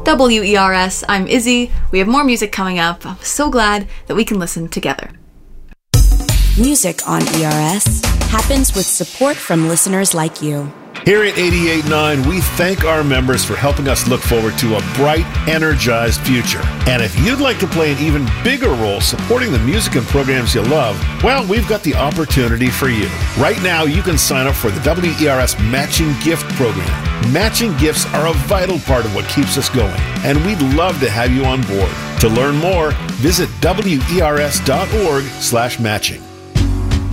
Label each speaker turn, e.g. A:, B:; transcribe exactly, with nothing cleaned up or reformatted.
A: W E R S, I'm Izzy. We have more music coming up. I'm so glad that we can listen together.
B: Music on E R S happens with support from listeners like you.
C: Here at eighty-eight point nine, we thank our members for helping us look forward to a bright, energized future. And if you'd like to play an even bigger role supporting the music and programs you love, well, we've got the opportunity for you. Right now, you can sign up for the W E R S Matching Gift Program. Matching gifts are a vital part of what keeps us going, and we'd love to have you on board. To learn more, visit W E R S dot org slash matching.